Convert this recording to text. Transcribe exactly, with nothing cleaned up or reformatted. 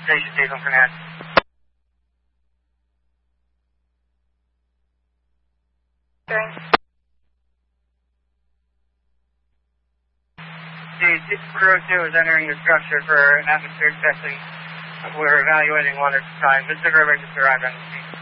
Station Diesel Command. The crew two is entering the structure for atmospheric testing. We're evaluating one at a time. Mister River just arrived on the scene.